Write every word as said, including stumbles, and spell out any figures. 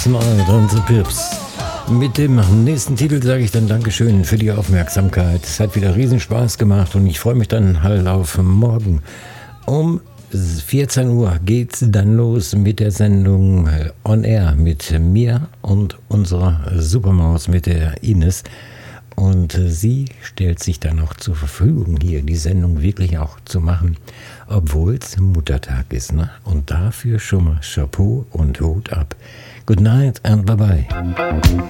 Night und The Pips. Mit dem nächsten Titel sage ich dann Dankeschön für die Aufmerksamkeit. Es hat wieder riesen Spaß gemacht und ich freue mich dann halt auf morgen. Um vierzehn Uhr geht's dann los mit der Sendung On Air mit mir und unserer Supermaus, mit der Ines. Und sie stellt sich dann auch zur Verfügung, hier die Sendung wirklich auch zu machen, obwohl es Muttertag ist, ne? Und dafür schon mal Chapeau und Hut ab. Good night and bye bye.